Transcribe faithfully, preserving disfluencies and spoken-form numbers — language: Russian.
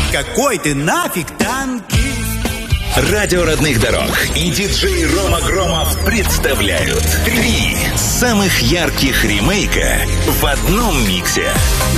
Какой ты нафиг танкист. Радио родных дорог и диджей Рома Громов представляют три самых ярких ремейка в одном миксе.